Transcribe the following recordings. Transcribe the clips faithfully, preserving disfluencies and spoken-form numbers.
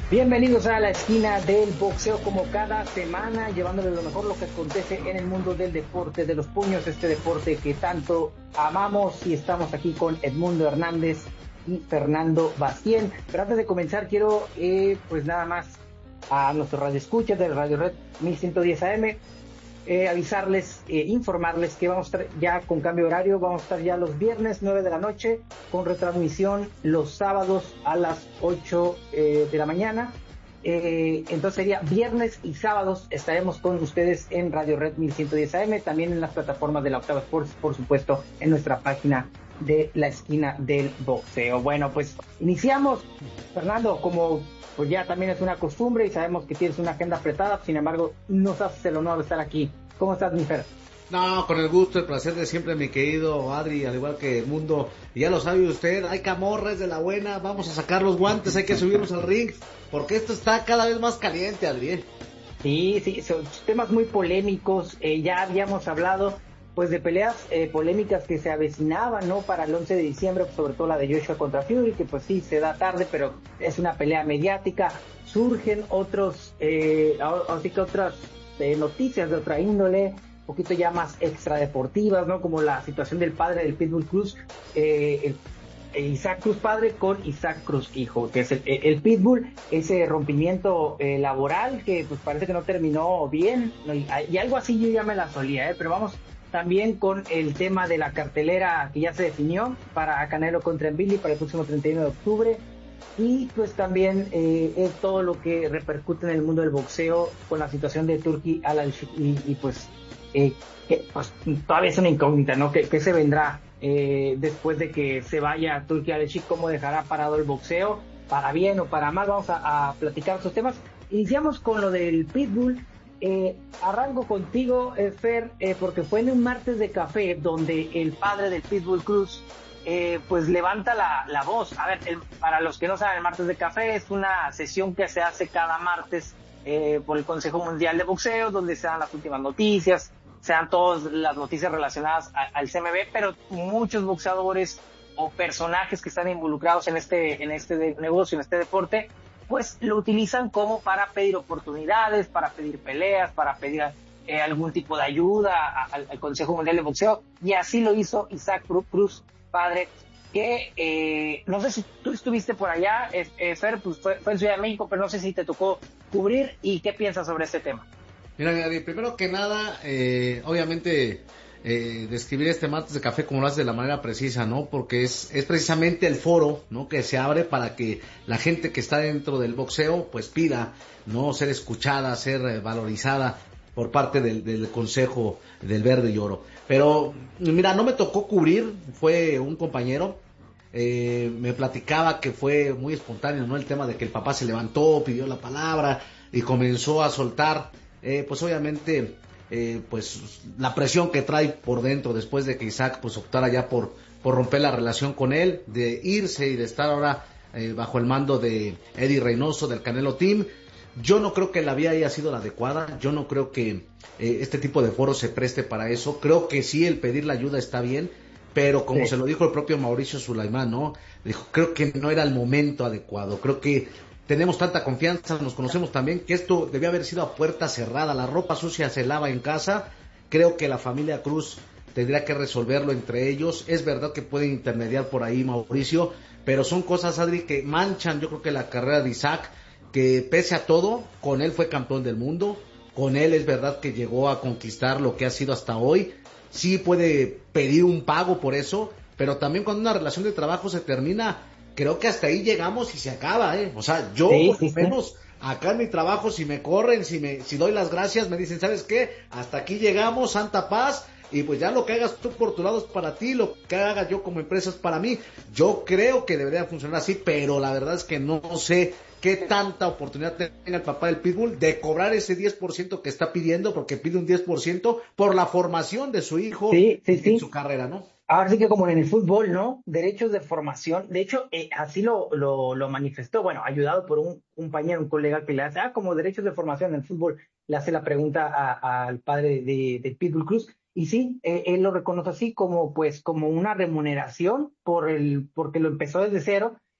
Bienvenidos a la esquina del boxeo, como cada semana, llevándoles lo mejor lo que acontece en el mundo del deporte de los puños, este deporte que tanto amamos, y estamos aquí con Edmundo Hernández y Fernando Bastien. Pero antes de comenzar, quiero eh, pues nada más a nuestros radioescuchas de Radio Red mil ciento diez A M, eh, avisarles, eh, informarles que vamos a estar ya con cambio de horario. Vamos a estar ya los viernes nueve de la noche, con retransmisión los sábados a las ocho eh, de la mañana. Eh, entonces sería viernes y sábados estaremos con ustedes en Radio Red mil ciento diez A M, también en las plataformas de la Octava Sports, por supuesto en nuestra página de la esquina del boxeo. Bueno, pues iniciamos, Fernando, como pues ya también es una costumbre y sabemos que tienes una agenda apretada, sin embargo nos haces el honor de estar aquí. ¿Cómo estás, mi Fer? No, con el gusto, el placer de siempre, mi querido Adri, al igual que el mundo. Y ya lo sabe usted, hay camorras de la buena, vamos a sacar los guantes, hay que subirnos al ring, porque esto está cada vez más caliente, Adri. Sí, sí, son temas muy polémicos. Eh, ya habíamos hablado pues de peleas eh, polémicas que se avecinaban, ¿no? Para el once de diciembre, sobre todo la de Joshua contra Fury, que pues sí, se da tarde, pero es una pelea mediática. Surgen otros, eh, así que otras eh, noticias de otra índole, un poquito ya más extradeportivas, ¿no? Como la situación del padre del Pitbull Cruz, eh, el Isaac Cruz padre con Isaac Cruz hijo, que es el, el Pitbull, ese rompimiento eh, laboral que pues parece que no terminó bien, ¿no? y, y algo así yo ya me la solía, ¿eh? Pero vamos también con el tema de la cartelera que ya se definió para Canelo contra Billy para el próximo treinta y uno de octubre, y pues también eh, es todo lo que repercute en el mundo del boxeo con la situación de Turki Al y, y pues, eh, que, pues todavía es una incógnita, ¿no? ¿Qué, qué se vendrá eh, después de que se vaya Turki Al? ¿Cómo dejará parado el boxeo? ¿Para bien o para mal? Vamos a, a platicar estos temas. Iniciamos con lo del Pitbull. Eh, arranco contigo, eh, Fer, eh, porque fue en un martes de café donde el padre del Pitbull Cruz eh, pues levanta la, la voz. A ver, el, para los que no saben, el martes de café es una sesión que se hace cada martes eh, por el Consejo Mundial de Boxeo, donde se dan las últimas noticias, se dan todas las noticias relacionadas a, al C M B, pero muchos boxeadores o personajes que están involucrados en este, en este de, negocio, en este deporte, pues lo utilizan como para pedir oportunidades, para pedir peleas, para pedir eh, algún tipo de ayuda a, a, al Consejo Mundial de Boxeo, y así lo hizo Isaac Cruz, padre, que eh, no sé si tú estuviste por allá, eh, eh, Fer, pues fue, fue en Ciudad de México, pero no sé si te tocó cubrir, y qué piensas sobre este tema. Mira, Adri, primero que nada, eh, obviamente, eh, describir este martes de café como lo hace de la manera precisa, ¿no? Porque es, es precisamente el foro, ¿no? Que se abre para que la gente que está dentro del boxeo, pues pida, ¿no? Ser escuchada, ser eh, valorizada por parte del, del Consejo del Verde y Oro. Pero, mira, no me tocó cubrir, fue un compañero, eh, me platicaba que fue muy espontáneo, ¿no? El tema de que el papá se levantó, pidió la palabra y comenzó a soltar, eh, pues obviamente, eh, pues la presión que trae por dentro después de que Isaac pues optara ya por, por romper la relación con él, de irse y de estar ahora eh, bajo el mando de Eddie Reynoso del Canelo Team. Yo no creo que la vía haya sido la adecuada, yo no creo que eh, este tipo de foro se preste para eso. Creo que sí, el pedir la ayuda está bien, pero como Sí. se lo dijo el propio Mauricio Sulaimán, ¿no? Dijo, creo que no era el momento adecuado, creo que tenemos tanta confianza, nos conocemos también, que esto debía haber sido a puerta cerrada, la ropa sucia se lava en casa. Creo que la familia Cruz tendría que resolverlo entre ellos. Es verdad que pueden intermediar por ahí Mauricio, pero son cosas, Adri, que manchan yo creo que la carrera de Isaac, que pese a todo, con él fue campeón del mundo, con él es verdad que llegó a conquistar lo que ha sido hasta hoy. Sí puede pedir un pago por eso, pero también cuando una relación de trabajo se termina, creo que hasta ahí llegamos y se acaba, ¿eh? O sea, yo Sí, por sí, lo sí. menos acá en mi trabajo, si me corren, si me, si doy las gracias, me dicen, ¿sabes qué? Hasta aquí llegamos, santa paz, y pues ya lo que hagas tú por tu lado es para ti, lo que haga yo como empresa es para mí. Yo creo que debería funcionar así, pero la verdad es que no sé qué tanta oportunidad tenga el papá del Pitbull de cobrar ese diez por ciento que está pidiendo, porque pide un diez por ciento por la formación de su hijo Sí, sí, en su sí. carrera, ¿no? Ahora sí que como en el fútbol, ¿no? Derechos de formación. De hecho, eh, así lo, lo, lo manifestó, bueno, ayudado por un compañero, un colega que le hace, ah, como derechos de formación en el fútbol, le hace la pregunta a- al padre de, de Pitbull Cruz. Y sí, eh, él lo reconoce así como, pues, como una remuneración por el, porque lo empezó desde cero,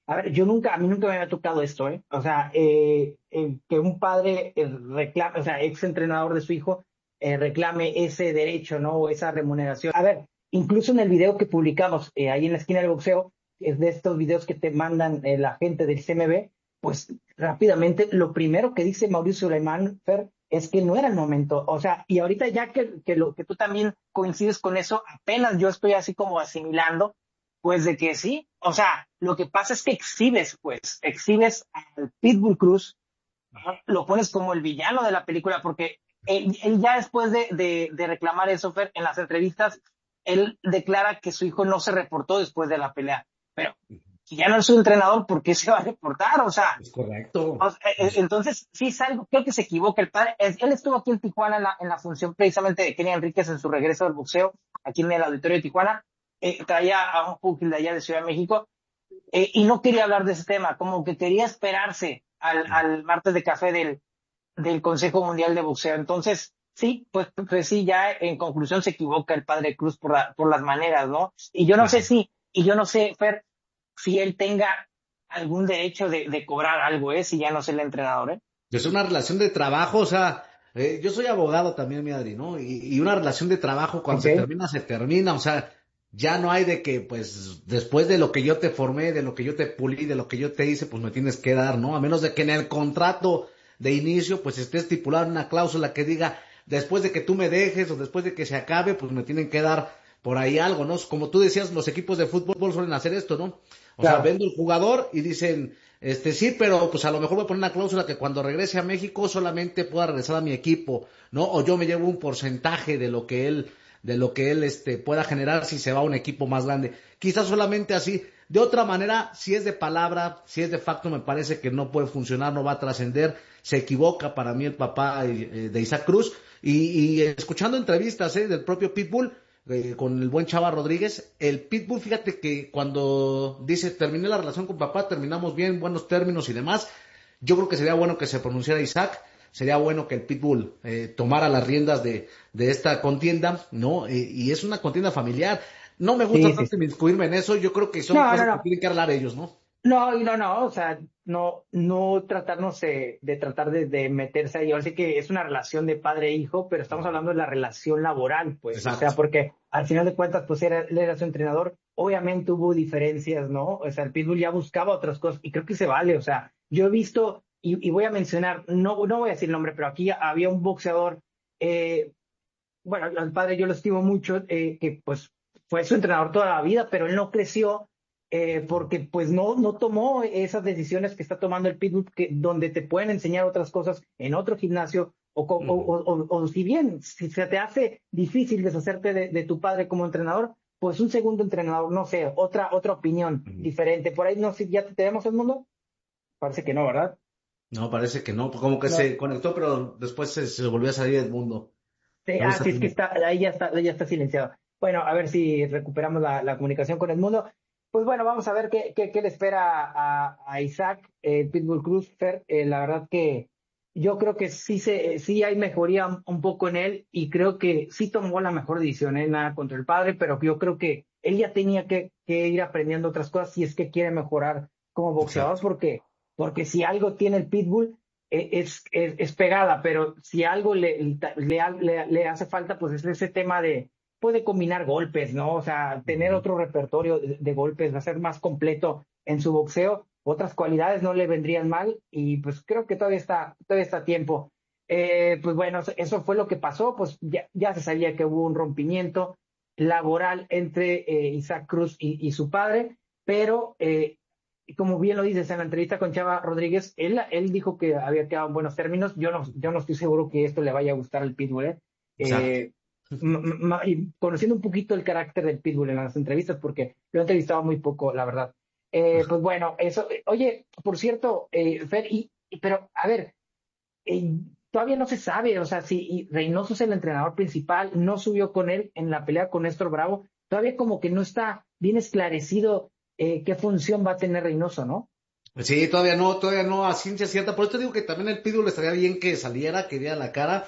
A ver, yo nunca, a mí nunca me había tocado esto, ¿eh? O sea, eh, eh, que un padre eh, reclame, o sea, ex entrenador de su hijo, eh, reclame ese derecho, ¿no? O esa remuneración. A ver, incluso en el video que publicamos eh, ahí en la esquina del boxeo, es de estos videos que te mandan eh, la gente del C M B, pues rápidamente lo primero que dice Mauricio Sulaimán, Fer, es que no era el momento. O sea, y ahorita ya que, que, lo, que tú también coincides con eso, apenas yo estoy así como asimilando pues de que sí, o sea, lo que pasa es que exhibes, pues, exhibes al Pitbull Cruz, ¿no? Lo pones como el villano de la película, porque él, él ya después de, de, de reclamar eso, Fer, en las entrevistas, él declara que su hijo no se reportó después de la pelea, pero si ya no es su entrenador, ¿por qué se va a reportar? O sea, Es correcto. o sea, eh, eh, entonces, sí es algo, creo que se equivoca el padre. Es- Él estuvo aquí en Tijuana en la, en la función precisamente de Kenny Enríquez en su regreso al boxeo, aquí en el auditorio de Tijuana. Eh, traía a un pugil de allá de Ciudad de México eh, y no quería hablar de ese tema, como que quería esperarse al, al martes de café del, del Consejo Mundial de Boxeo. Entonces, sí, pues, pues sí, ya en conclusión se equivoca el padre Cruz por, la, por las maneras, ¿no? Y yo no sé Claro. si, y yo no sé, Fer, si él tenga algún derecho de, de cobrar algo, ¿eh? Si ya no es el entrenador, ¿eh? Es una relación de trabajo, o sea, eh, yo soy abogado también, mi Adri, ¿no? Y, y una relación de trabajo cuando Ok, se termina, se termina, o sea, ya no hay de que, pues, después de lo que yo te formé, de lo que yo te pulí, de lo que yo te hice, pues me tienes que dar, ¿no? A menos de que en el contrato de inicio, pues esté estipulada una cláusula que diga, después de que tú me dejes o después de que se acabe, pues me tienen que dar por ahí algo, ¿no? Como tú decías, los equipos de fútbol suelen hacer esto, ¿no? O sea, claro. vendo el jugador y dicen, este sí, pero pues a lo mejor voy a poner una cláusula que cuando regrese a México solamente pueda regresar a mi equipo, ¿no? O yo me llevo un porcentaje de lo que él, de lo que él este pueda generar si se va a un equipo más grande. Quizás solamente así. De otra manera, si es de palabra, si es de facto, me parece que no puede funcionar, no va a trascender. Se equivoca para mí el papá eh, de Isaac Cruz. Y, y escuchando entrevistas eh, del propio Pitbull, eh, con el buen Chava Rodríguez. El Pitbull, fíjate que cuando dice terminé la relación con papá, terminamos bien, buenos términos y demás, yo creo que sería bueno que se pronunciara Isaac, sería bueno que el Pitbull eh, tomara las riendas de, de esta contienda, ¿no? Eh, y es una contienda familiar. No me gusta Sí, sí, tanto sí. inmiscuirme en eso, yo creo que son No, no, cosas que no. tienen que hablar ellos, ¿no? No, y no, no, o sea, no, no tratarnos de, de tratar de, de meterse ahí. Ahora sí que es una relación de padre e hijo, pero estamos hablando de la relación laboral, pues, o sea, Exacto. porque al final de cuentas, pues era, él era su entrenador. Obviamente hubo diferencias, ¿no? O sea, el Pitbull ya buscaba otras cosas y creo que se vale. O sea, yo he visto, y, y voy a mencionar, no, no voy a decir el nombre, pero aquí había un boxeador, eh, bueno, al padre yo lo estimo mucho, eh, que pues fue su entrenador toda la vida, pero él no creció eh, porque pues no, no tomó esas decisiones que está tomando el Pitbull, que, donde te pueden enseñar otras cosas en otro gimnasio, o, o, Ujú. o, o, o si bien si se te hace difícil deshacerte de, de, tu padre como entrenador, pues un segundo entrenador, no sé, otra, otra opinión Ujú. diferente. Por ahí no sé, ¿ya te tenemos el mundo? Parece que no, ¿verdad? No, parece que no, como que No. se conectó, pero después se, se volvió a salir del mundo. Sí, A ver ah, si sí, es que tengo- está, ahí ya está, ahí ya está silenciado. Bueno, a ver si recuperamos la, la comunicación con el mundo. Pues bueno, vamos a ver qué, qué, qué le espera a, a Isaac, eh, Pitbull Cruz, Fer. Eh, la verdad que yo creo que sí, se, sí hay mejoría un, un poco en él y creo que sí tomó la mejor decisión, ¿eh? Nada contra el padre, pero yo creo que él ya tenía que, que ir aprendiendo otras cosas si es que quiere mejorar como boxeador, Exacto. porque, porque si algo tiene el Pitbull eh, es, es, es pegada, pero si algo le, le, le, le hace falta, pues es ese tema de, puede combinar golpes, ¿no? O sea, tener Ujú. otro repertorio de, de golpes, va a ser más completo en su boxeo, otras cualidades no le vendrían mal y pues creo que todavía está, todavía está a tiempo. Eh, pues bueno, eso fue lo que pasó, pues ya, ya se sabía que hubo un rompimiento laboral entre eh, Isaac Cruz y, y su padre, pero eh, como bien lo dices en la entrevista con Chava Rodríguez, él, él dijo que había quedado en buenos términos. Yo no, yo no estoy seguro que esto le vaya a gustar al Pitbull, ¿eh? Exacto. Eh, m- m- y conociendo un poquito el carácter del Pitbull en las entrevistas, porque lo he entrevistado muy poco, la verdad. Eh, pues bueno, eso. eh, Oye, por cierto, eh, Fer, y, y- pero a ver, eh, todavía no se sabe, o sea, si Reynoso es el entrenador principal, no subió con él en la pelea con Néstor Bravo, todavía como que no está bien esclarecido eh, qué función va a tener Reynoso, ¿no? Sí, todavía no, todavía no a ciencia cierta. Por eso te digo que también el Pitbull estaría bien que saliera, que diera la cara.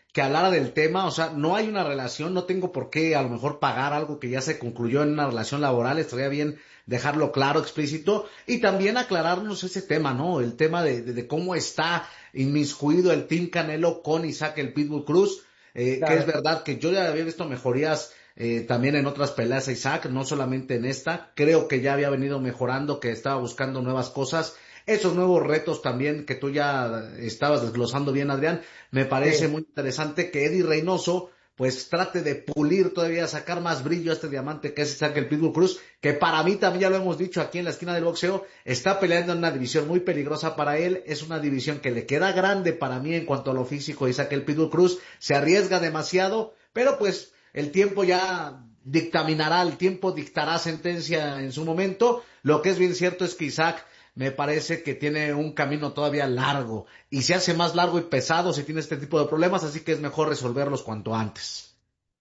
que hablara del tema, o sea, no hay una relación, no tengo por qué a lo mejor pagar algo que ya se concluyó en una relación laboral, estaría bien dejarlo claro, explícito, y también aclararnos ese tema, ¿no? El tema de, de, de cómo está inmiscuido el Team Canelo con Isaac el Pitbull Cruz, eh, que es Claro. verdad que yo ya había visto mejorías eh, también en otras peleas a Isaac, no solamente en esta, creo que ya había venido mejorando, que estaba buscando nuevas cosas, esos nuevos retos también que tú ya estabas desglosando bien, Adrián, me parece Sí. muy interesante que Eddie Reynoso pues trate de pulir todavía, sacar más brillo a este diamante que es Isaac el Pitbull Cruz, que para mí también ya lo hemos dicho aquí en la esquina del boxeo, está peleando en una división muy peligrosa para él, es una división que le queda grande para mí en cuanto a lo físico, Isaac el Pitbull Cruz se arriesga demasiado, pero pues el tiempo ya dictaminará, el tiempo dictará sentencia en su momento, lo que es bien cierto es que Isaac me parece que tiene un camino todavía largo y se hace más largo y pesado si tiene este tipo de problemas, así que es mejor resolverlos cuanto antes.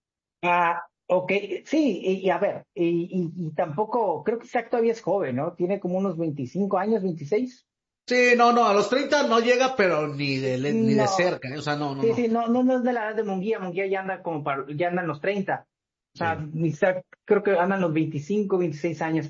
Ah, ok, sí, y, y a ver, y, y, y tampoco, creo que Isaac todavía es joven, ¿no? Tiene como unos veinticinco años, veintiséis. Sí, no, no, a los treinta no llega, pero ni de, le- ni de No, cerca, ¿eh? O sea, no, no, sí, no. sí, no, no, no es de la edad de Munguía, Munguía ya anda como para, ya anda en los treinta. O sea, Sí. Isaac creo que andan los veinticinco, veintiséis años.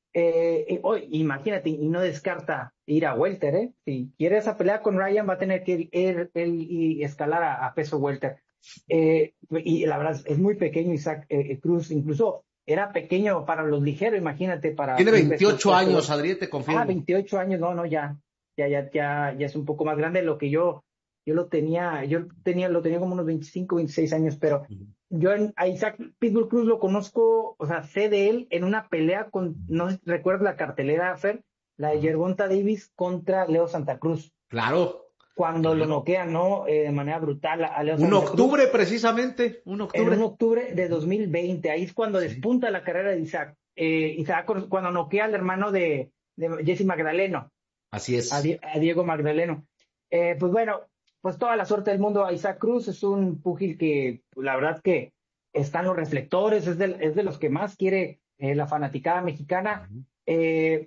Eh, eh, hoy, imagínate, y no descarta ir a welter, ¿eh? Si quiere esa pelea con Ryan, va a tener que ir, ir- él y escalar a, a peso welter. Eh, y la verdad es muy pequeño Isaac eh, eh, Cruz, incluso era pequeño para los ligeros, imagínate, para Tiene un peso, veintiocho peso años, welter. Adrián, te Ah, confirmo. veintiocho años, no, no, ya, ya, ya, ya, ya es un poco más grande de lo que yo, yo lo tenía, yo tenía, lo tenía como unos veinticinco, veintiséis años, pero Ujú. yo en, a Isaac Pitbull Cruz lo conozco, o sea, sé de él en una pelea con, no sé si recuerdas la cartelera, Fer, la de Ajá. Gervonta Davis contra Leo Santa Cruz, Claro, cuando lo claro. noquean, ¿no? Eh, de manera brutal a, a Leo Un Santa Cruz octubre precisamente, un en un octubre. octubre de dos mil veinte. Ahí es cuando Sí, despunta la carrera de Isaac. Eh, Isaac cuando noquea al hermano de, de Jesse Magdaleno, así a, es. Die- a Diego Magdaleno. Eh, pues bueno, pues toda la suerte del mundo a Isaac Cruz. Es un púgil que, pues, la verdad que está en los reflectores, es de, es de los que más quiere eh, la fanaticada mexicana. Ujú. Eh,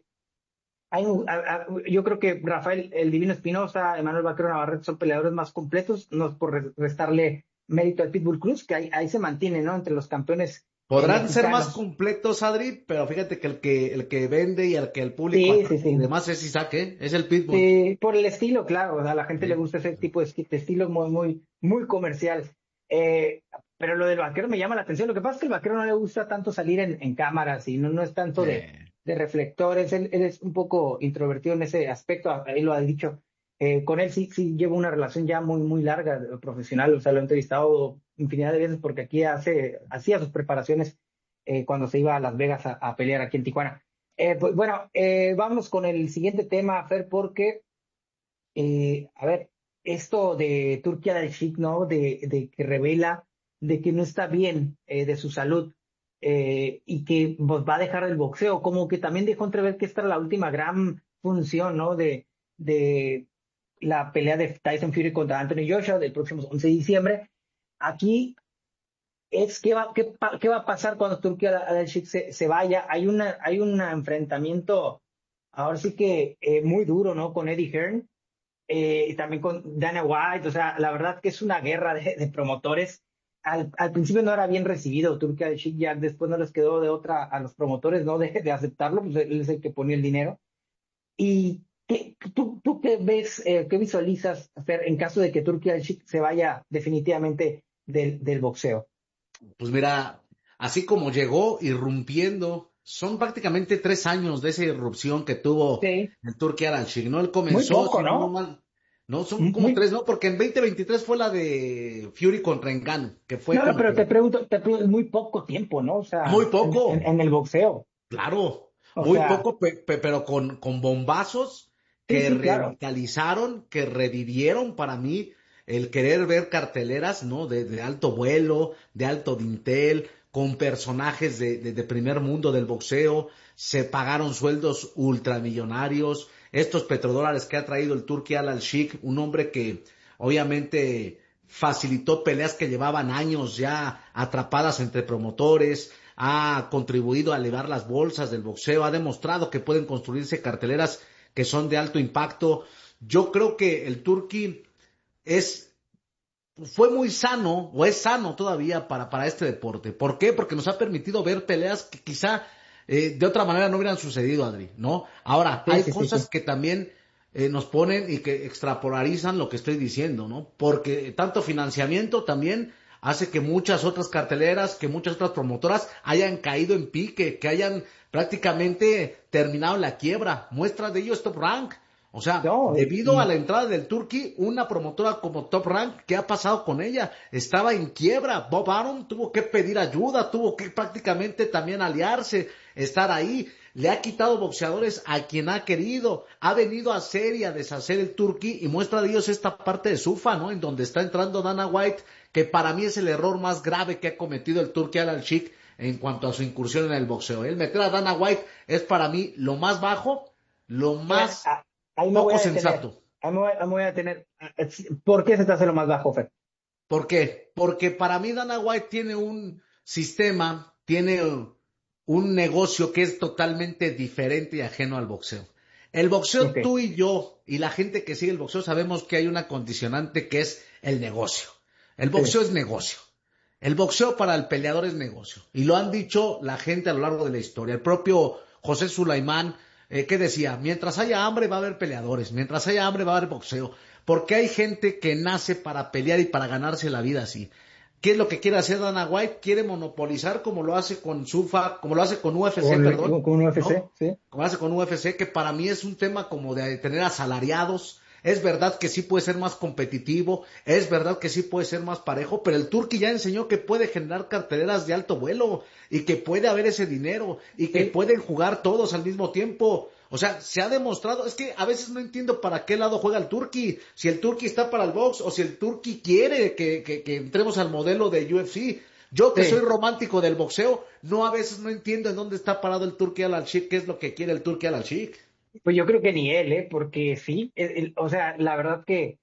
hay un- a- a- yo creo que Rafael, el Divino Espinosa, Emanuel Vaquero Navarrete son peleadores más completos, no es por re- restarle mérito al Pitbull Cruz, que ahí, ahí se mantiene, ¿no? Entre los campeones eh, Podrán ser más mexicanos. completos, Adri, pero fíjate que el que el que vende y el que el público Sí, atrae sí, y sí. demás es Isaac, ¿eh? Es el Pitbull. Sí, por el estilo, claro, o sea, a la gente le Sí. gusta ese tipo de, esti- de estilo muy, muy, muy comercial. Eh, pero lo del vaquero me llama la atención. Lo que pasa es que el vaquero no le gusta tanto salir en, en cámaras y no, no es tanto de, Eh, de reflectores. Él, él es un poco introvertido en ese aspecto, a- él lo ha dicho. Eh, con él sí, sí llevo una relación ya muy, muy larga, de- profesional. O sea, lo he entrevistado infinidad de veces porque aquí hace, hacía sus preparaciones eh, cuando se iba a Las Vegas a, a pelear aquí en Tijuana. Eh, pues bueno, eh, vamos con el siguiente tema, Fer, porque, eh, a ver, esto de Turquía del Sheikh, ¿no? De, de que revela de que no está bien eh, de su salud eh, y que pues, va a dejar el boxeo, como que también dejó entrever que esta era la última gran función, ¿no? De, de la pelea de Tyson Fury contra Anthony Joshua del próximo once de diciembre. Aquí es qué va, qué, pa- qué va a pasar cuando Turquía al Sheikh se, se vaya. Hay una, hay un enfrentamiento, ahora sí que eh, muy duro, ¿no? Con Eddie Hearn eh, y también con Dana White. O sea, la verdad que es una guerra de, de promotores. Al, al principio no era bien recibido Turquía al Sheikh, ya después no les quedó de otra a los promotores, ¿no? De, de aceptarlo, pues él es el que ponía el dinero. ¿Y qué, tú, tú qué ves, eh, qué visualizas hacer en caso de que Turquía al Sheikh se vaya definitivamente del, del boxeo? pues mira, así como llegó irrumpiendo, son prácticamente tres años de esa irrupción que tuvo Sí. el Turki Al-Sheikh, ¿no? Él Muy comenzó, poco, si no ¿no? mal, no, son como Muy, tres, ¿no? Porque en veinte veintitrés fue la de Fury contra Ngannou, que fue no, no, como pero te que pregunto, te pregunto, muy poco tiempo, ¿no? O muy sea, en, en, poco. en el boxeo. Claro, O muy sea, poco, pe- pe- pero con, con bombazos sí, que sí, claro. revitalizaron, que revivieron para mí el querer ver carteleras, ¿no? De, de alto vuelo, de alto dintel, con personajes de, de, de primer mundo del boxeo, se pagaron sueldos ultramillonarios, estos petrodólares que ha traído el Turki Al-Sheikh, un hombre que obviamente facilitó peleas que llevaban años ya atrapadas entre promotores, ha contribuido a elevar las bolsas del boxeo, ha demostrado que pueden construirse carteleras que son de alto impacto. Yo creo que el Turqui es fue muy sano, o es sano todavía para, para este deporte. ¿Por qué? Porque nos ha permitido ver peleas que quizá eh, de otra manera no hubieran sucedido, Adri, ¿no? Ahora, Sí, hay sí, sí, cosas sí. que también eh, nos ponen y que extrapolarizan lo que estoy diciendo, ¿no? Porque tanto financiamiento también hace que muchas otras carteleras, que muchas otras promotoras hayan caído en pique, que hayan prácticamente terminado la quiebra. Muestra de ello es Top Rank. O sea, No, debido a y la entrada del Turkey, una promotora como Top Rank, ¿qué ha pasado con ella? Estaba en quiebra. Bob Arum tuvo que pedir ayuda, tuvo que prácticamente también aliarse, estar ahí. Le ha quitado boxeadores a quien ha querido. Ha venido a hacer y a deshacer el Turkey y muestra de ellos esta parte de Sufa, ¿no? En donde está entrando Dana White, que para mí es el error más grave que ha cometido el Turkey Al Sheikh en cuanto a su incursión en el boxeo. El meter a Dana White es para mí lo más bajo, lo a ver, más a- ahí me voy poco a detener. sensato. Ahí me voy, ahí me voy a detener. ¿Por qué se te hace lo más bajo, Fer? ¿Por qué? Porque para mí Dana White tiene un sistema, tiene un negocio que es totalmente diferente y ajeno al boxeo. El boxeo, Ok, tú y yo y la gente que sigue el boxeo sabemos que hay una condicionante que es el negocio. El sí. boxeo es negocio. El boxeo para el peleador es negocio. Y lo han dicho la gente a lo largo de la historia. El propio José Sulaimán, eh, que decía, mientras haya hambre va a haber peleadores, mientras haya hambre va a haber boxeo. Porque hay gente que nace para pelear y para ganarse la vida así. ¿Qué es lo que quiere hacer Dana White? Quiere monopolizar como lo hace con Sufa, como lo hace con U F C, Con, perdón, con un U F C, ¿no? sí. Como lo hace con U F C, que para mí es un tema como de tener asalariados. Es verdad que sí puede ser más competitivo, es verdad que sí puede ser más parejo, pero el Turqui ya enseñó que puede generar carteleras de alto vuelo y que puede haber ese dinero y que Sí, pueden jugar todos al mismo tiempo. O sea, se ha demostrado, es que a veces no entiendo para qué lado juega el Turqui, si el Turqui está para el box o si el Turqui quiere que, que, que entremos al modelo de U F C. Yo que soy sí. romántico del boxeo, no a veces no entiendo en dónde está parado el Turqui Al Sheikh, qué es lo que quiere el Turqui Al Sheikh. Pues yo creo que ni él, ¿eh? Porque sí, el- el- o sea, la verdad que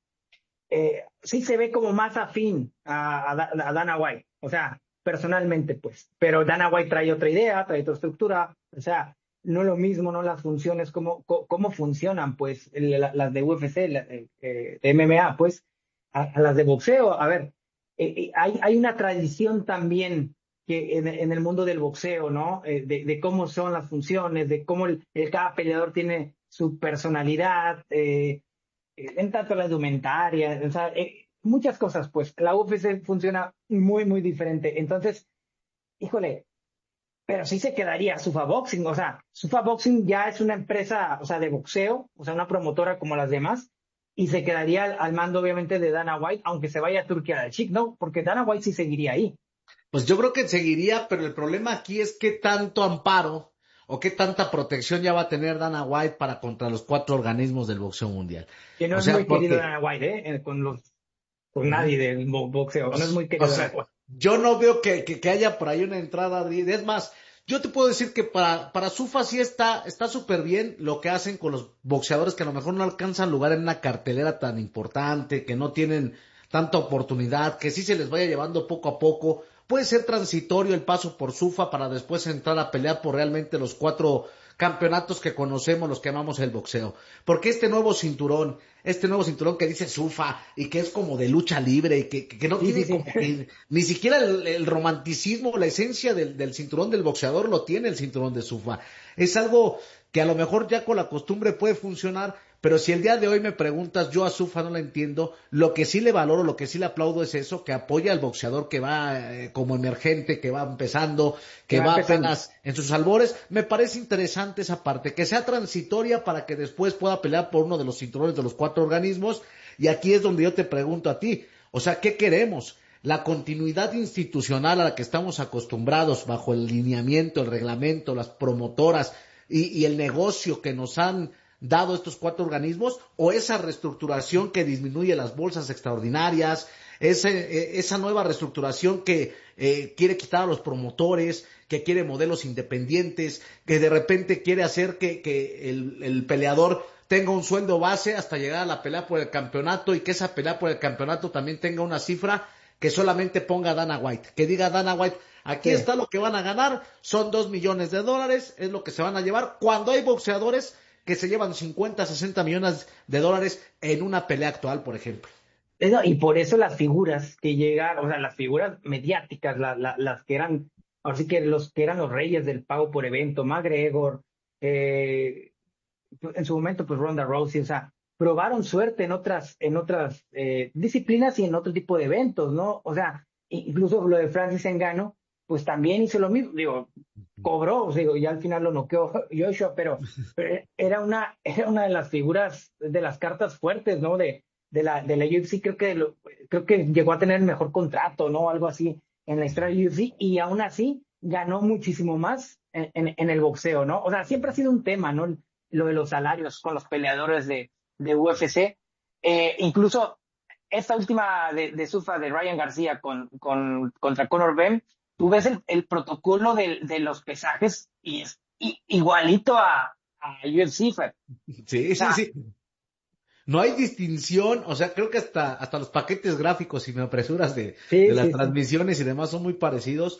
eh, sí se ve como más afín a, a Da- a Dana White, o sea, personalmente, pues. Pero Dana White trae otra idea, trae otra estructura, o sea, no lo mismo, no las funciones, cómo, cómo, cómo funcionan, pues, el- la- las de U F C, la- eh, eh, de M M A, pues, a, a las de boxeo. A ver, eh, eh, hay, hay una tradición también que en, en el mundo del boxeo, ¿no? Eh, de, de cómo son las funciones, de cómo el, el- cada peleador tiene su personalidad, eh, en tanto la indumentaria, o sea, eh, muchas cosas, pues la U F C funciona muy, muy diferente. Entonces, híjole, pero sí se quedaría Sufa Boxing, o sea, Sufa Boxing ya es una empresa, o sea, de boxeo, o sea, una promotora como las demás, y se quedaría al, al mando, obviamente, de Dana White, aunque se vaya a Turquía al Chic, ¿no? Porque Dana White sí seguiría ahí, Pues yo creo que seguiría, pero el problema aquí es qué tanto amparo o qué tanta protección ya va a tener Dana White para contra los cuatro organismos del boxeo mundial. que no O es sea, muy querido porque Dana White, ¿eh? Eh, Con los, con ujú. nadie del bo- boxeo, O, no es s- muy o querido Dana sea, White. yo no veo que, que, que haya por ahí una entrada, Adri. Es más, yo te puedo decir que para, para Sufa sí está está súper bien lo que hacen con los boxeadores que a lo mejor no alcanzan lugar en una cartelera tan importante, que no tienen tanta oportunidad, que sí se les vaya llevando poco a poco. Puede ser transitorio el paso por Sufa para después entrar a pelear por realmente los cuatro campeonatos que conocemos, los que amamos el boxeo. Porque este nuevo cinturón, este nuevo cinturón que dice Sufa y que es como de lucha libre y que, que, que no Sí, sí, tiene sí. como que ni siquiera el, el romanticismo, la esencia del, del cinturón del boxeador lo tiene el cinturón de Sufa. Es algo que a lo mejor ya con la costumbre puede funcionar, pero si el día de hoy me preguntas, yo a Sufa no la entiendo, lo que sí le valoro, lo que sí le aplaudo es eso, que apoya al boxeador que va eh, como emergente, que va empezando, Que que va va empezando. apenas en sus albores. Me parece interesante esa parte, que sea transitoria para que después pueda pelear por uno de los cinturones de los cuatro organismos. Y aquí es donde yo te pregunto a ti, o sea, ¿qué queremos? La continuidad institucional a la que estamos acostumbrados bajo el lineamiento, el reglamento, las promotoras y, y el negocio que nos han dado estos cuatro organismos, o esa reestructuración que disminuye las bolsas extraordinarias, ese, esa nueva reestructuración que eh, quiere quitar a los promotores, que quiere modelos independientes, que de repente quiere hacer que, que el, el peleador tenga un sueldo base hasta llegar a la pelea por el campeonato y que esa pelea por el campeonato también tenga una cifra que solamente ponga Dana White, que diga Dana White, aquí Sí. está lo que van a ganar, son dos millones de dólares, es lo que se van a llevar, cuando hay boxeadores que se llevan cincuenta, sesenta millones de dólares en una pelea actual, por ejemplo. Eso, y por eso las figuras que llegaron, o sea, las figuras mediáticas, la- la- las que eran, ahora sí que los que eran los reyes del pago por evento, McGregor, eh, en su momento, pues Ronda Rousey, o sea, probaron suerte en otras, en otras eh, disciplinas y en otro tipo de eventos, ¿no? O sea, incluso lo de Francis Ngannou, pues también hizo lo mismo, digo, cobró, o sea, digo, ya al final lo noqueó Joshua, pero, pero era una, era una de las figuras, de las cartas fuertes, ¿no? De, de la, de la U F C, creo que, lo- creo que llegó a tener el mejor contrato, ¿no? Algo así en la historia de U F C, y aún así ganó muchísimo más en, en, en el boxeo, ¿no? O sea, siempre ha sido un tema, ¿no? Lo de los salarios con los peleadores de, de U F C. Eh, incluso esta última de, de Sufa de Ryan García con, con, contra Conor Ben, tú ves el, el protocolo de, de, los pesajes y es i- igualito a, a U F C. Fer. Sí, O sí, sea, sí. No hay distinción, o sea, creo que hasta, hasta los paquetes gráficos, si me apresuras, de, de sí, las sí, sí. transmisiones y demás son muy parecidos.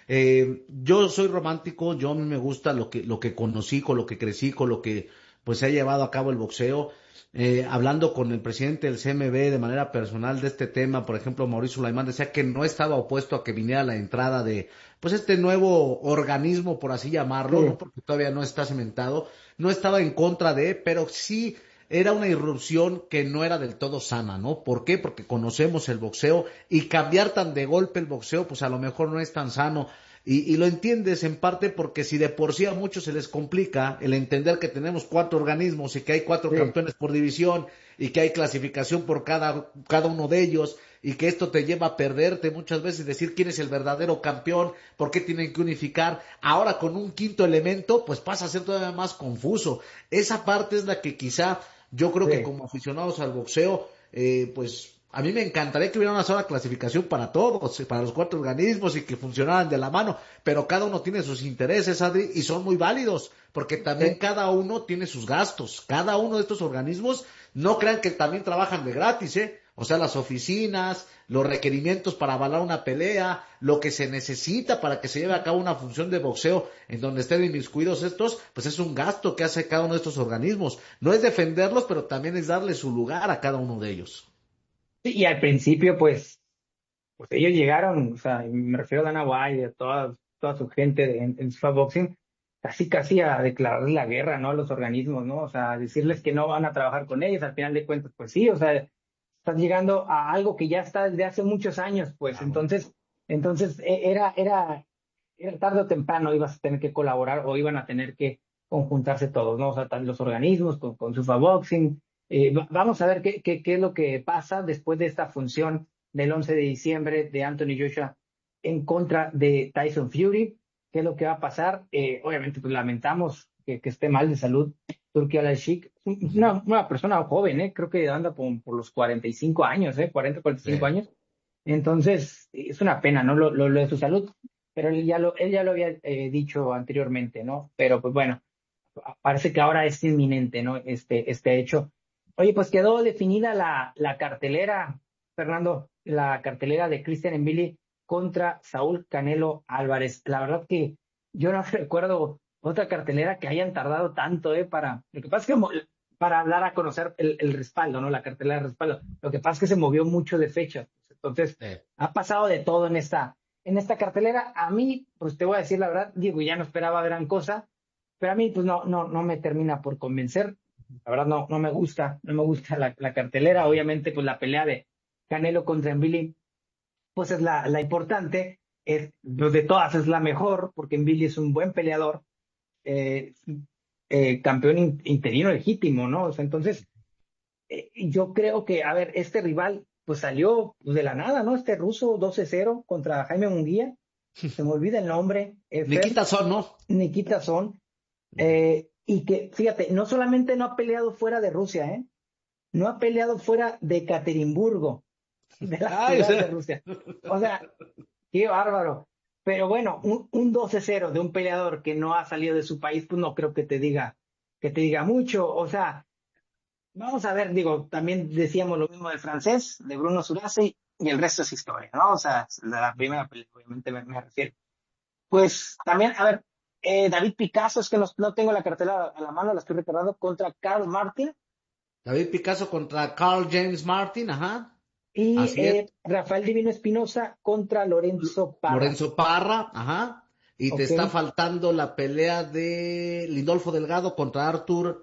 Eh, yo soy romántico, yo a mí me gusta lo que, lo que conocí, con lo que crecí, con lo que pues se ha llevado a cabo el boxeo. Eh, hablando con el presidente del C M B de manera personal de este tema, por ejemplo, Mauricio Sulaimán decía que no estaba opuesto a que viniera la entrada de pues este nuevo organismo, por así llamarlo, ¿no? Sí, Porque todavía no está cimentado, no estaba en contra de, pero sí era una irrupción que no era del todo sana, ¿no? ¿Por qué? Porque conocemos el boxeo y cambiar tan de golpe el boxeo, pues a lo mejor no es tan sano. Y, y lo entiendes en parte porque si de por sí a muchos se les complica el entender que tenemos cuatro organismos y que hay cuatro sí, campeones por división y que hay clasificación por cada, cada uno de ellos y que esto te lleva a perderte muchas veces, decir quién es el verdadero campeón, por qué tienen que unificar. Ahora con un quinto elemento, pues pasa a ser todavía más confuso. Esa parte es la que quizá yo creo que sí. como aficionados al boxeo, eh, pues a mí me encantaría que hubiera una sola clasificación para todos, para los cuatro organismos y que funcionaran de la mano, pero cada uno tiene sus intereses, Adri, y son muy válidos, porque también Sí. cada uno tiene sus gastos. Cada uno de estos organismos no crean que también trabajan de gratis, ¿eh? O sea, las oficinas, los requerimientos para avalar una pelea, lo que se necesita para que se lleve a cabo una función de boxeo en donde estén inmiscuidos estos, pues es un gasto que hace cada uno de estos organismos. No es defenderlos, pero también es darle su lugar a cada uno de ellos. Sí, y al principio, pues, pues ellos llegaron, o sea, y me refiero a Dana White, a toda, toda su gente de- en, en Sufa Boxing, casi casi a declararles la guerra, ¿no? A los organismos, ¿no? O sea, a decirles que no van a trabajar con ellos, al final de cuentas, pues sí, o sea, estás llegando a algo que ya está desde hace muchos años, pues Claro. entonces, entonces e- era, era, era tarde o temprano ibas a tener que colaborar o iban a tener que conjuntarse todos, ¿no? O sea, tal- los organismos con, con Sufa Boxing. Eh, va- vamos a ver qué, qué, qué es lo que pasa después de esta función del once de diciembre de Anthony Joshua en contra de Tyson Fury. ¿Qué es lo que va a pasar? Eh, obviamente, pues lamentamos que, que esté mal de salud Turki Al-Sheikh, Ujú. una, una persona joven, ¿eh? Creo que anda por, por los cuarenta y cinco años, ¿eh? cuarenta, cuarenta y cinco Sí. años. Entonces, es una pena, ¿no? Lo, lo, lo de su salud, pero él ya lo, él ya lo había eh, dicho anteriormente, ¿no? Pero pues bueno, parece que ahora es inminente, ¿no? Este, este hecho. Oye, pues quedó definida la, la cartelera, Fernando, la cartelera de Christian Mbili contra Saúl Canelo Álvarez. La verdad que yo no recuerdo otra cartelera que hayan tardado tanto, ¿eh? Para, lo que pasa es que mo- para dar a conocer el, el respaldo, ¿no? La cartelera de respaldo. Lo que pasa es que se movió mucho de fecha. Entonces, Sí. ha pasado de todo en esta, en esta cartelera. A mí, pues te voy a decir la verdad, digo, ya no esperaba gran cosa, pero a mí, pues no, no, no me termina por convencer. La verdad, no, no me gusta, no me gusta la, la cartelera. Obviamente, pues la pelea de Canelo contra Billy, pues es la, la importante. Es, pues, de todas es la mejor, porque Billy es un buen peleador, eh, eh, campeón in- interino legítimo, ¿no? O sea, entonces, eh, yo creo que, a ver, este rival, pues salió pues, de la nada, ¿no? Este ruso doce cero contra Jaime Munguía, se me olvida el nombre, eh, Fer, Nikita Son, ¿no? Nikita Son. Ujú. Eh, y que, fíjate, no solamente no ha peleado fuera de Rusia, ¿eh? No ha peleado fuera de Ekaterimburgo, de la Ay, o ciudad de sea, Rusia. O sea, qué bárbaro. Pero bueno, un, un doce cero de un peleador que no ha salido de su país, pues no creo que te diga, que te diga mucho. O sea, vamos a ver, digo, también decíamos lo mismo del francés, de Bruno Surase, y el resto es historia, ¿no? O sea, la primera pelea, obviamente me, me refiero. Pues también, a ver, eh, David Picasso, es que no, no tengo la cartera a la mano, la estoy recordando, contra Carl Martin. David Picasso contra Carl James Martin, ajá. Y Así es. eh, Rafael Divino Espinosa contra Lorenzo Parra. Lorenzo Parra, ajá. Y te Ok. está faltando la pelea de Lindolfo Delgado contra Artur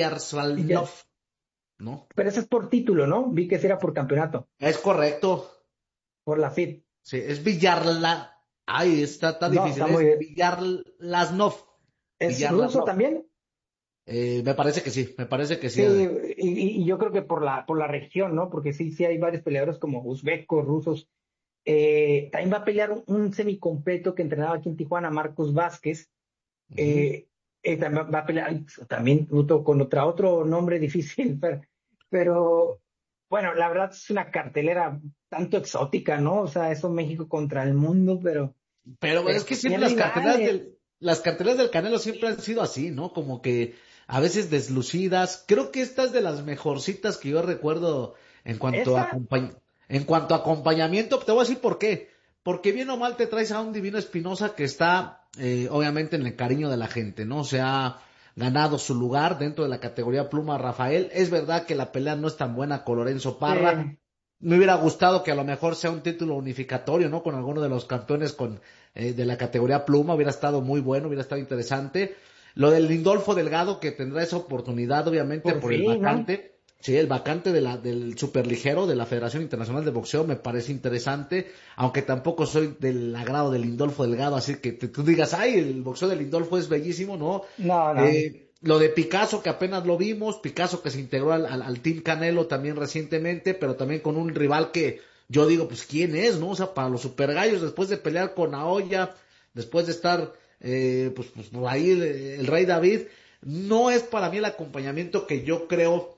Y ya- Villarsalnov, ¿no? Pero ese es por título, ¿no? Vi que ese era por campeonato, Es correcto. por la F I D. Sí, es Villarla. Ay, está, está No, difícil. está Es muy... Villarlasnov. ¿Es ruso Villarlasnov. también? Eh, me parece que sí, me parece que sí, Sí, Adri. y, y yo creo que por la, por la región, ¿no? Porque sí, sí hay varios peleadores como uzbecos, rusos. Eh, también va a pelear un, un semicompleto que entrenaba aquí en Tijuana, Marcos Vázquez. Ujú. Eh, eh, también va a pelear ay, también puto, con otra, otro nombre difícil, pero, pero bueno, la verdad es una cartelera tanto exótica, ¿no? O sea, eso México contra el mundo, pero, Pero bueno, pero es que pues sí hay siempre las carteleras rivales. del, las carteleras del Canelo siempre han sido así, ¿no? Como que a veces deslucidas. Creo que esta es de las mejorcitas que yo recuerdo en cuanto a Esta, acompañ- en cuanto a acompañamiento. Te voy a decir por qué. Porque bien o mal te traes a un Divino Espinosa que está, eh, obviamente, en el cariño de la gente, ¿no? Se ha ganado su lugar dentro de la categoría pluma Rafael. Es verdad que la pelea no es tan buena con Lorenzo Parra. eh, Me hubiera gustado que a lo mejor sea un título unificatorio, ¿no? Con alguno de los campeones con, eh, de la categoría pluma, hubiera estado muy bueno, hubiera estado interesante. Lo del Lindolfo Delgado, que tendrá esa oportunidad, obviamente, por por el fin, ¿no? vacante. Sí, el vacante de la, del superligero de la Federación Internacional de Boxeo me parece interesante, aunque tampoco soy del agrado del Lindolfo Delgado, así que te- tú digas, ay, el boxeo de Lindolfo es bellísimo, ¿no? No, no. Eh, lo de Picasso, que apenas lo vimos, Picasso que se integró al, al, al Team Canelo también recientemente, pero también con un rival que yo digo, pues, ¿quién es, no? O sea, para los super gallos, después de pelear con Naoya, después de estar, eh, pues, pues, por ahí el, el Rey David, no es para mí el acompañamiento que yo creo,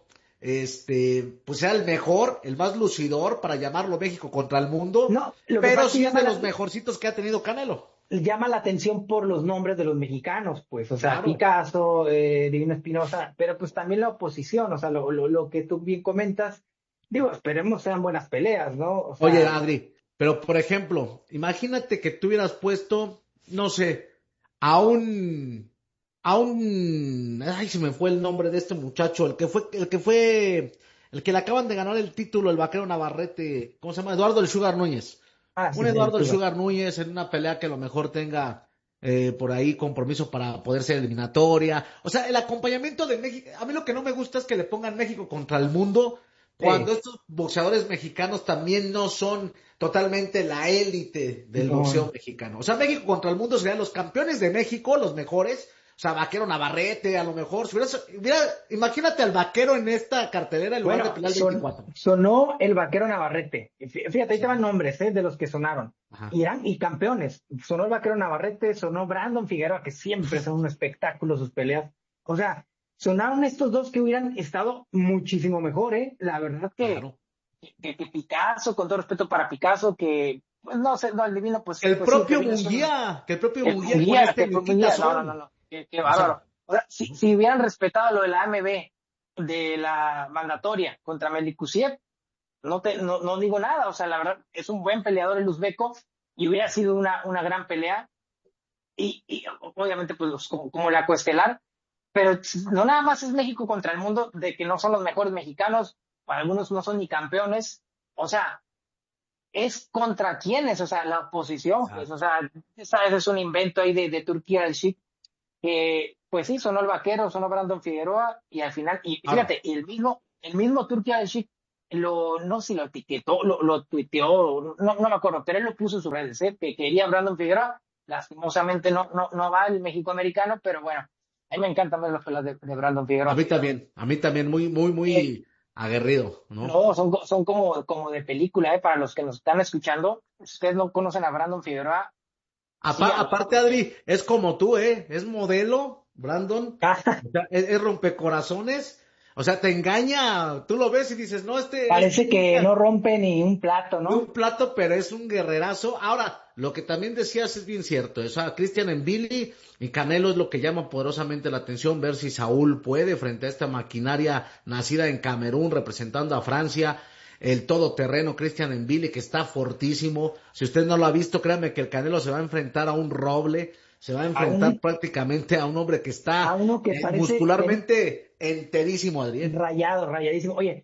este, pues sea el mejor, el más lucidor para llamarlo México contra el mundo, No, lo que pasa pero es que sí es llama de la, los mejorcitos que ha tenido Canelo. llama la atención por los nombres de los mexicanos, pues, o sea, Claro. Picasso, eh, Divino Espinosa, pero pues también la oposición, o sea, lo, lo, lo que tú bien comentas, digo, esperemos sean buenas peleas, ¿no? O Oye, sea, Adri, pero por ejemplo, imagínate que tú hubieras puesto, no sé, a un, a un, ay, se me fue el nombre de este muchacho, el que fue, el que fue, el que le acaban de ganar el título, el vaquero Navarrete, ¿cómo se llama? Eduardo el Sugar Núñez. ah, sí, Un el Eduardo el Sugar. Sugar Núñez en una pelea que a lo mejor tenga eh, por ahí compromiso para poder ser eliminatoria. O sea, el acompañamiento de México, a mí lo que no me gusta es que le pongan México contra el mundo cuando Sí, estos boxeadores mexicanos también no son totalmente la élite del boxeo no, mexicano. O sea, México contra el mundo serían los campeones de México, los mejores. O sea, Vaquero Navarrete, a lo mejor. Si hubiera, hubiera- imagínate al Vaquero en esta cartelera en lugar de bueno, pelear el son, veinticuatro. sonó el vaquero Navarrete. Fí- Fíjate, ahí te van Sí. nombres, ¿eh? De los que sonaron. Ajá. Y eran y campeones. Sonó el vaquero Navarrete, sonó Brandon Figueroa, que siempre son un espectáculo sus peleas. O sea, sonaron estos dos que hubieran estado muchísimo mejor, ¿eh? La verdad que, Claro. que, que Picasso, con todo respeto para Picasso, que, pues no sé, no, el divino, pues, El pues sí, propio también es un, Munguía, que el propio el Munguía con Munguía, este que fue Nikita Munguía, no, no, no, Son. no, qué, qué O sea, bárbaro. O sea, si, si hubieran respetado lo de la A M B, de la mandatoria contra Melikuziev, no, te, no, no digo nada, o sea, la verdad, es un buen peleador el uzbeco y hubiera sido una, una gran pelea y, y obviamente pues los- como, como la coestelar, pero no nada más es México contra el mundo, de que no son los mejores mexicanos, para algunos no son ni campeones, o sea, es contra quiénes, o sea, la oposición, pues, o exacto. sea, sabes, es un invento ahí de, de Turquía del Sheik, que pues sí, sonó el vaquero, sonó Brandon Figueroa, y al final, y Claro. fíjate, el mismo, el mismo Turquía del Sheik, lo, no sé si lo etiquetó, lo, lo tuiteó, no, no me acuerdo, pero él lo puso en sus redes, ¿eh? Que quería Brandon Figueroa, lastimosamente no, no, no va el México-americano, pero bueno, a mí me encantan ver las pelas de, de Brandon A Figueroa. mí también, a mí también, muy, muy, Eh, muy aguerrido, ¿no? no, son, son como, como de película, ¿eh? Para los que nos están escuchando, si ustedes no conocen a Brandon Figueroa, sí, Apa- a lo aparte, mejor ve. Adri, es como tú, ¿eh? Es modelo, Brandon. O sea, es, es rompecorazones. O sea, te engaña. Tú lo ves y dices, no, este, este Parece que nunca no rompe ni un plato, de un ¿no? plato, pero es un guerrerazo. Ahora, lo que también decías es bien cierto. O sea, Christian Mbili y Canelo es lo que llama poderosamente la atención, ver si Saúl puede frente a esta maquinaria nacida en Camerún, representando a Francia. El todoterreno Christian Mbili, que está fortísimo. Si usted no lo ha visto, créanme que el Canelo se va a enfrentar a un roble, se va a A enfrentar un, prácticamente a un hombre que a está uno que eh, parece ten- muscularmente enterísimo, Adrián. rayado, rayadísimo. Oye,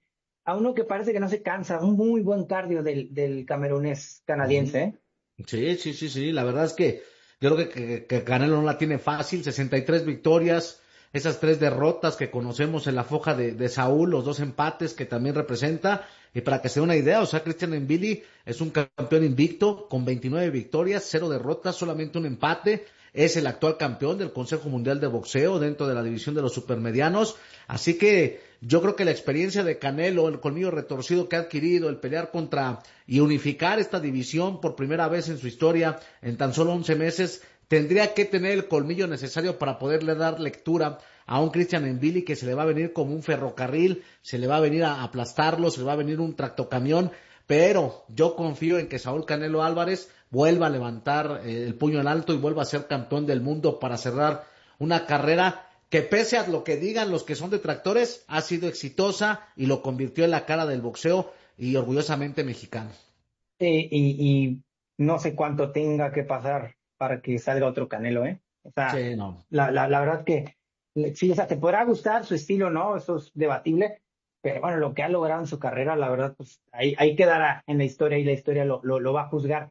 a uno que parece que no se cansa, un muy buen cardio del, del camerunés canadiense, ¿eh? Sí, sí, sí, sí, la verdad es que yo creo que, que, que Canelo no la tiene fácil, sesenta y tres victorias, esas tres derrotas que conocemos en la foja de, de Saúl, los dos empates que también representa, y para que se dé una idea, o sea, Christian Mbili es un campeón invicto con veintinueve victorias, cero derrotas, solamente un empate, es el actual campeón del Consejo Mundial de Boxeo dentro de la división de los supermedianos, así que yo creo que la experiencia de Canelo, el colmillo retorcido que ha adquirido, el pelear contra y unificar esta división por primera vez en su historia en tan solo once meses, tendría que tener el colmillo necesario para poderle dar lectura a un Christian Mbili que se le va a venir como un ferrocarril, se le va a venir a aplastarlo, se le va a venir un tractocamión, pero yo confío en que Saúl Canelo Álvarez vuelva a levantar eh, el puño en alto y vuelva a ser campeón del mundo para cerrar una carrera que pese a lo que digan los que son detractores, ha sido exitosa y lo convirtió en la cara del boxeo y orgullosamente mexicano. Eh, y, y no sé cuánto tenga que pasar para que salga otro Canelo, ¿eh? O sea, Sí, no. la, la, la verdad que sí, o sea, te podrá gustar su estilo, ¿no? Eso es debatible, pero bueno, lo que ha logrado en su carrera, la verdad, pues ahí, ahí quedará en la historia y la historia lo, lo, lo va a juzgar.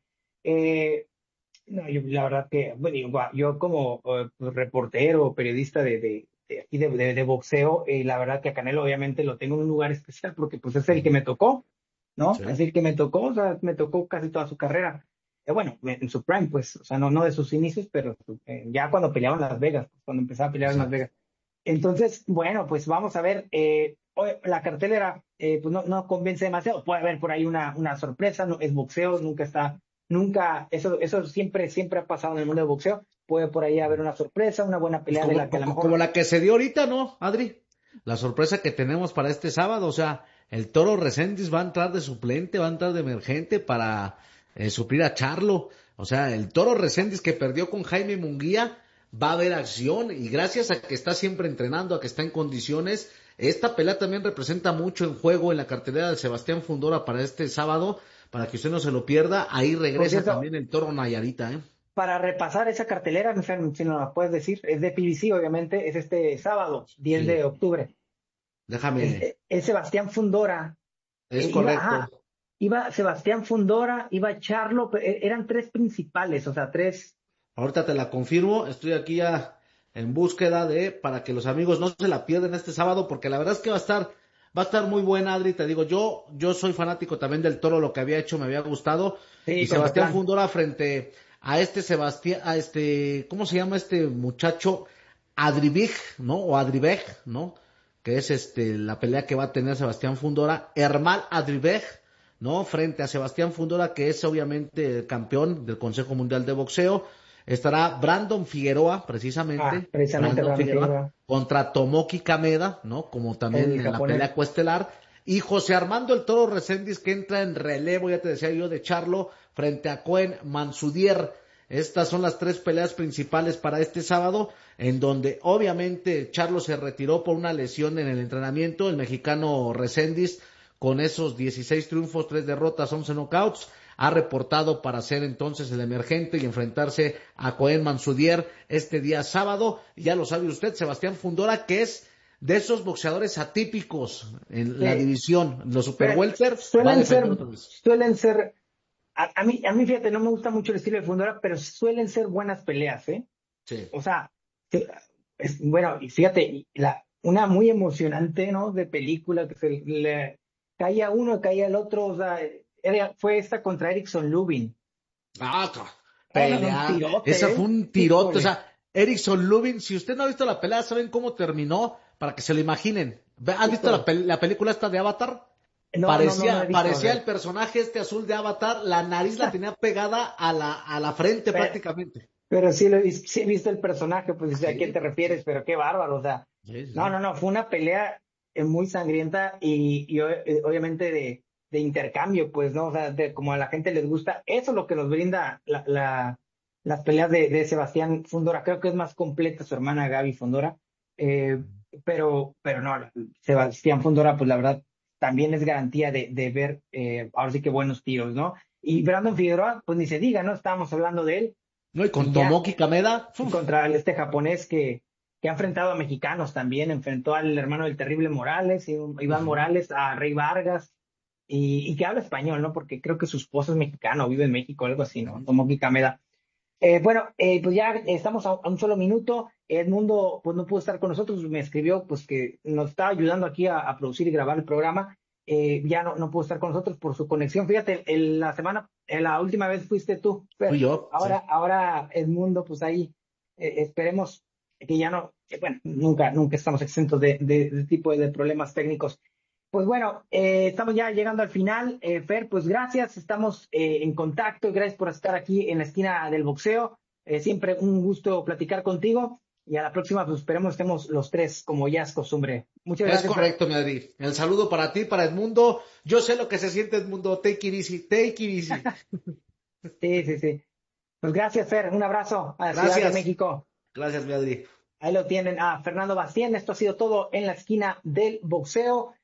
Eh, no, yo, la verdad que, bueno, yo, yo como eh, pues, reportero, periodista de, de, de aquí de, de, de boxeo, eh, la verdad que a Canelo obviamente lo tengo en un lugar especial porque pues es el que Uh-huh. me tocó, ¿no? Sí. Es el que me tocó, o sea, me tocó casi toda su carrera. Eh, bueno, en su prime, pues, o sea, no, no de sus inicios, pero eh, ya cuando peleaba en Las Vegas, pues, cuando empezaba a pelear en Las Exacto. Vegas. Entonces, bueno, pues vamos a ver, eh, hoy la cartelera, eh, pues no, no convence demasiado, puede haber por ahí una, una sorpresa, no, es boxeo, nunca está, nunca, eso, eso siempre, siempre ha pasado en el mundo del boxeo, puede por ahí haber una sorpresa, una buena Pues pelea de como, la que a lo co- como mejor, la que se dio ahorita, ¿no, Adri? La sorpresa que tenemos para este sábado, o sea, el Toro Reséndiz va a entrar de suplente, va a entrar de emergente para eh, suplir a Charlo. O sea, el Toro Reséndiz que perdió con Jaime Munguía va a haber acción y gracias a que está siempre entrenando, a que está en condiciones, esta pelea también representa mucho en juego en la cartelera de Sebastián Fundora para este sábado, para que usted no se lo pierda. Ahí por regresa cierto, también el Toro Nayarita, ¿eh? para repasar esa cartelera, no sé si nos la puedes decir, es de P B C, obviamente, es este sábado, diez de Sí, octubre. Es, déjame, es- es Sebastián Fundora. es Eh, iba, correcto. ajá, iba Sebastián Fundora, iba Charlo, pe- eh, eran tres principales, o sea, tres. Ahorita te la confirmo, estoy aquí ya en búsqueda de, para que los amigos no se la pierdan este sábado, porque la verdad es que va a estar, va a estar muy buena, Adri, te digo, yo, yo soy fanático también del Toro, lo que había hecho me había gustado, y Sí, Sebastián Contraclan. Fundora frente a este Sebastián, a este, ¿cómo se llama este muchacho? Adribig, ¿no? O Adribeg, ¿no? Que es este, la pelea que va a tener Sebastián Fundora, Ermal Adribeg, ¿no? Frente a Sebastián Fundora, que es obviamente el campeón del Consejo Mundial de Boxeo. Estará Brandon Figueroa, Ah, precisamente, precisamente Brandon Brandon Figueroa, Figueroa, contra Tomoki Kameda, ¿no? Como también el en la japonés. pelea cuestelar. Y José Armando el Toro Reséndiz, que entra en relevo, ya te decía yo, de Charlo, frente a Cohen Mansudier. Estas son las tres peleas principales para este sábado, en donde obviamente Charlo se retiró por una lesión en el entrenamiento, el mexicano Reséndiz, con esos dieciséis triunfos, tres derrotas, once knockouts, ha reportado para ser entonces el emergente y enfrentarse a Cohen Mansudier este día sábado. Y ya lo sabe usted, Sebastián Fundora, que es de esos boxeadores atípicos en la Sí, división, los super pero welter, va a suelen ser, defender otra vez. suelen ser, a, a mí, a mí fíjate, no me gusta mucho el estilo de Fundora, pero suelen ser buenas peleas, ¿eh? Sí. O sea, que- es, bueno, y fíjate, y la, una muy emocionante, ¿no? De película que se le caía uno, caía el otro, o sea, era- fue esta contra Erickson Lubin. Ah, ca- Ah, no, no, un pelea. Esa tirote, fue ¿eh? un tirote. O Híjole. sea, Erickson Lubin, si usted no ha visto la pelea, ¿saben cómo terminó? Para que se lo imaginen. Ve- ¿Has visto la, Híjole. pel- la película esta de Avatar? No, no, no, no he Parecía, visto, a parecía el ver. personaje este azul de Avatar, la nariz la tenía pegada a la, a la frente Pero, prácticamente. pero sí, lo he vis- sí he visto el personaje, pues dice, ¿a quién te Sí, sí, refieres? Pero qué bárbaro, o sea. sí, sí, No, sí. no, no, fue una pelea eh, muy sangrienta y, y o- eh, obviamente de, de intercambio, pues, ¿no? O sea, de como a la gente les gusta, eso es lo que nos brinda la, la- las peleas de, de Sebastián Fundora. Creo que es más completa su hermana Gaby Fundora, eh, pero, pero no, la- Sebastián Fundora, pues la verdad, también es garantía de, de ver, eh, ahora sí que buenos tiros, ¿no? Y Brandon Figueroa, pues ni se diga, ¿no? Estábamos hablando de él No, y con y ya Tomoki Kameda, y ¡fuf! contra el- este japonés que que ha enfrentado a mexicanos también, enfrentó al hermano del Terrible Morales, Iván Morales, a Rey Vargas, y, y que habla español, ¿no? Porque creo que su esposo es mexicano, vive en México, algo así, ¿no? Como Kameda. Eh, bueno, eh, pues ya estamos a, a un solo minuto. Edmundo, pues no pudo estar con nosotros, me escribió, pues que nos está ayudando aquí a, a producir y grabar el programa. Eh, ya no, no pudo estar con nosotros por su conexión. Fíjate, el, la semana, eh, la última vez fuiste tú, Fui Fer. yo, sí. Ahora, ahora Edmundo, pues ahí eh, esperemos que ya no, que, bueno, nunca, nunca estamos exentos de, de, de tipo de, de problemas técnicos. Pues bueno, eh, estamos ya llegando al final. Eh, Fer, pues gracias, estamos eh, en contacto y gracias por estar aquí en la esquina del boxeo. Eh, siempre un gusto platicar contigo y a la próxima pues esperemos estemos los tres como ya es costumbre. Muchas Es gracias, Fer. correcto, mi Adri. El saludo para ti, para Edmundo. Yo sé lo que se siente, Edmundo. Take it easy, take it easy. Sí, sí, sí. Pues gracias, Fer. Un abrazo a la Ciudad de Gracias. México. Gracias, mi Adri. Ahí lo tienen a Fernando Bastien. Esto ha sido todo en la esquina del boxeo.